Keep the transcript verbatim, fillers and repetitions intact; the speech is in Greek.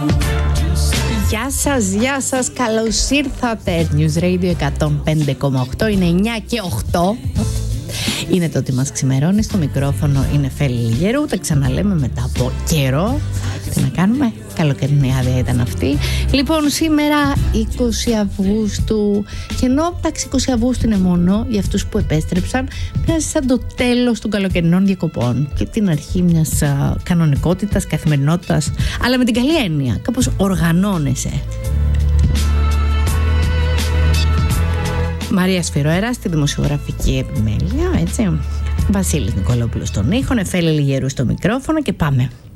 Γεια σας, γεια σας, καλώς ήρθατε. News Radio εκατόν πέντε κόμμα οκτώ, είναι εννιά και οκτώ. Είναι το ότι μας ξημερώνει, στο μικρόφωνο είναι Φέλη Λιγερού. Τα ξαναλέμε μετά από καιρό. Τι να κάνουμε, καλοκαιρινή άδεια ήταν αυτή. Λοιπόν, σήμερα είκοσι Αυγούστου. Και ενώ εντάξει, είκοσι Αυγούστου είναι μόνο για αυτούς που επέστρεψαν, μοιάζει σαν το τέλος των καλοκαιρινών διακοπών και την αρχή μιας α, κανονικότητας, καθημερινότητας, αλλά με την καλή έννοια, κάπως οργανώνεσαι. Μαρία Σφυροέρα στη δημοσιογραφική επιμέλεια, έτσι. Βασίλης Νικολόπουλος στον ήχο, Εφέλη Λιγερού στο μικρόφωνο και πάμε.